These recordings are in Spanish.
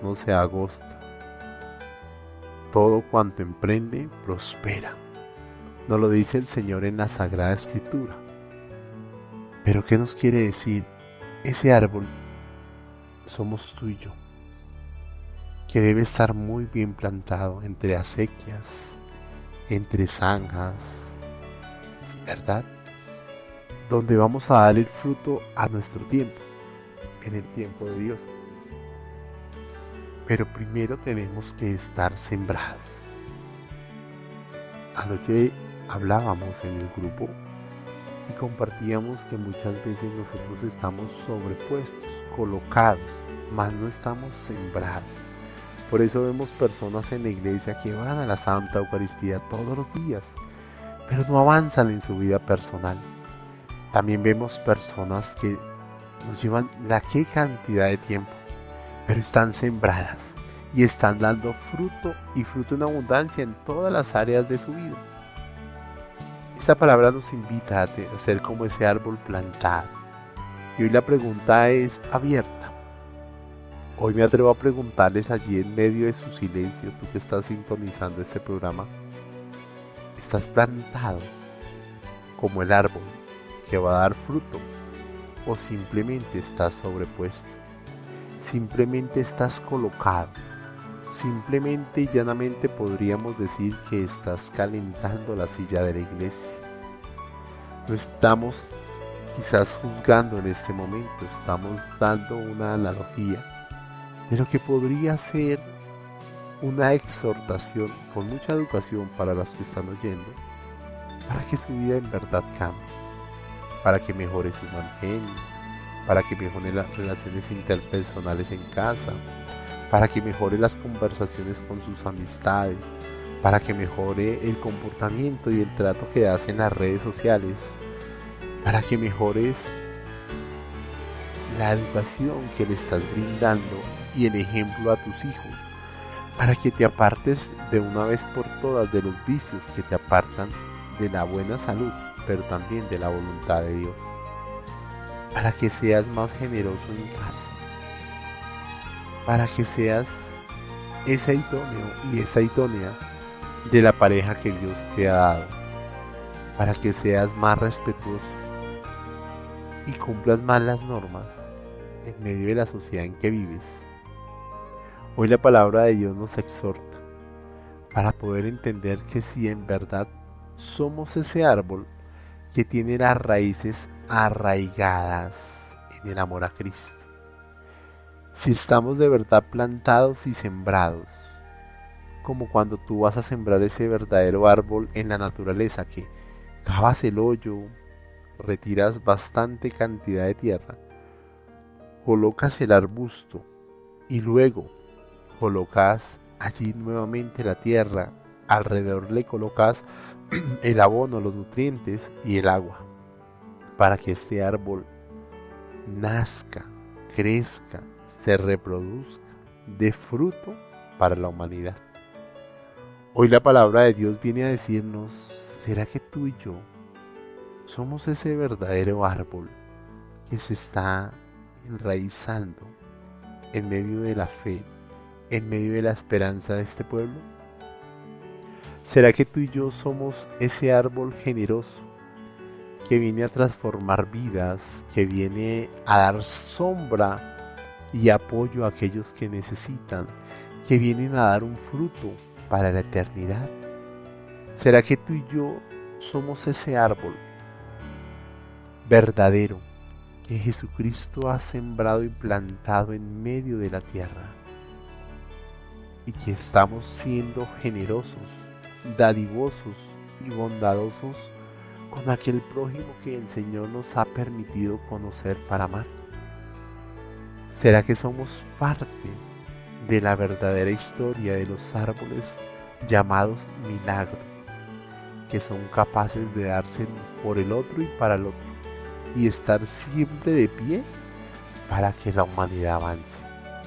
no se agosta. Todo cuanto emprende prospera. Nos lo dice el Señor en la Sagrada Escritura. Pero ¿qué nos quiere decir? Ese árbol somos tú y yo, que debe estar muy bien plantado entre acequias, entre zanjas, ¿verdad? Donde vamos a dar el fruto a nuestro tiempo, en el tiempo de Dios. Pero primero tenemos que estar sembrados. Anoche hablábamos en el grupo y compartíamos que muchas veces nosotros estamos sobrepuestos, colocados, mas no estamos sembrados. Por eso vemos personas en la iglesia que van a la Santa Eucaristía todos los días, pero no avanzan en su vida personal. También vemos personas que nos llevan la qué cantidad de tiempo, pero están sembradas y están dando fruto y fruto en abundancia en todas las áreas de su vida. Esta palabra nos invita a ser como ese árbol plantado. Y hoy la pregunta es abierta. Hoy me atrevo a preguntarles allí en medio de su silencio, tú que estás sintonizando este programa, ¿estás plantado como el árbol que va a dar fruto? ¿O simplemente estás sobrepuesto? Simplemente estás colocado. Simplemente y llanamente podríamos decir que estás calentando la silla de la iglesia. No estamos quizás juzgando en este momento, estamos dando una analogía de lo que podría ser una exhortación con mucha educación para las que están oyendo, para que su vida en verdad cambie, para que mejore su matrimonio, para que mejore las relaciones interpersonales en casa, para que mejore las conversaciones con sus amistades, para que mejore el comportamiento y el trato que das en las redes sociales, para que mejores la educación que le estás brindando y el ejemplo a tus hijos, para que te apartes de una vez por todas de los vicios que te apartan de la buena salud, pero también de la voluntad de Dios, para que seas más generoso en casa, para que seas ese idóneo y esa idónea de la pareja que Dios te ha dado, para que seas más respetuoso y cumplas más las normas en medio de la sociedad en que vives. Hoy la palabra de Dios nos exhorta para poder entender que si en verdad somos ese árbol que tiene las raíces arraigadas en el amor a Cristo, si estamos de verdad plantados y sembrados, como cuando tú vas a sembrar ese verdadero árbol en la naturaleza, que cavas el hoyo, retiras bastante cantidad de tierra, colocas el arbusto y luego colocas allí nuevamente la tierra, alrededor le colocas el abono, los nutrientes y el agua, para que este árbol nazca, crezca, se reproduzca, dé fruto para la humanidad. Hoy la palabra de Dios viene a decirnos, ¿será que tú y yo somos ese verdadero árbol que se está enraizando en medio de la fe, en medio de la esperanza de este pueblo? ¿Será que tú y yo somos ese árbol generoso que viene a transformar vidas, que viene a dar sombra y apoyo a aquellos que necesitan, que vienen a dar un fruto para la eternidad? ¿Será que tú y yo somos ese árbol verdadero que Jesucristo ha sembrado y plantado en medio de la tierra, y que estamos siendo generosos, dadivosos y bondadosos con aquel prójimo que el Señor nos ha permitido conocer para amar? ¿Será que somos parte de la verdadera historia de los árboles llamados milagro, que son capaces de darse por el otro y para el otro, y estar siempre de pie para que la humanidad avance?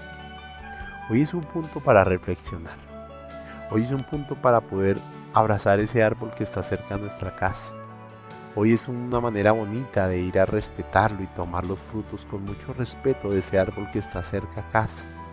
Hoy es un punto para reflexionar. Hoy es un punto para poder abrazar ese árbol que está cerca de nuestra casa. Hoy es una manera bonita de ir a respetarlo y tomar los frutos con mucho respeto de ese árbol que está cerca a casa.